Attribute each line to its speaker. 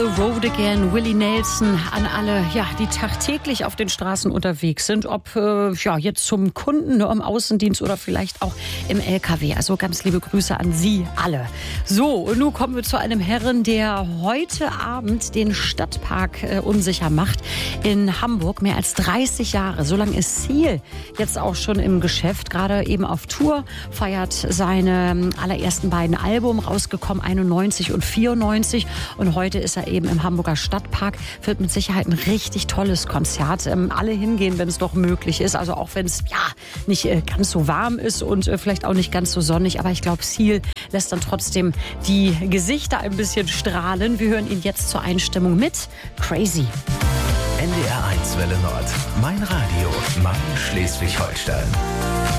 Speaker 1: Road Again, Willie Nelson, an alle, ja, die tagtäglich auf den Straßen unterwegs sind, ob jetzt zum Kunden, nur im Außendienst oder vielleicht auch im LKW. Also ganz liebe Grüße an Sie alle. So, und nun kommen wir zu einem Herren, der heute Abend den Stadtpark unsicher macht in Hamburg. Mehr als 30 Jahre, so lange ist Seal jetzt auch schon im Geschäft, gerade eben auf Tour, feiert seine allerersten beiden Alben rausgekommen, 91 und 94, und heute ist er eben im Hamburger Stadtpark. Wird mit Sicherheit ein richtig tolles Konzert. Alle hingehen, wenn es doch möglich ist. Also auch wenn es nicht ganz so warm ist und vielleicht auch nicht ganz so sonnig. Aber ich glaube, Seal lässt dann trotzdem die Gesichter ein bisschen strahlen. Wir hören ihn jetzt zur Einstimmung mit Crazy.
Speaker 2: NDR 1 Welle Nord. Mein Radio, mein Schleswig-Holstein.